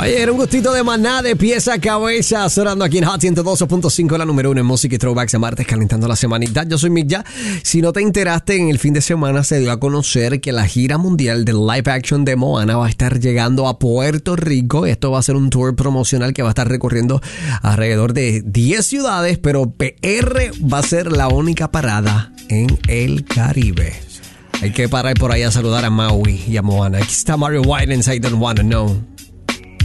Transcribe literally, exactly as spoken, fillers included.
Oye, era un gustito de Maná de pieza a cabeza, sonando aquí en Hot ciento doce punto cinco, la número uno en música y throwbacks de martes, calentando la semanita. Yo soy Mick Ya. Si no te enteraste, en el fin de semana se dio a conocer que la gira mundial del live action de Moana va a estar llegando a Puerto Rico. Esto va a ser un tour promocional que va a estar recorriendo alrededor de diez ciudades, pero P R va a ser la única parada en el Caribe. Hay que parar por ahí a saludar a Maui y a Moana. Aquí está Mario White en I Don't Wanna Know.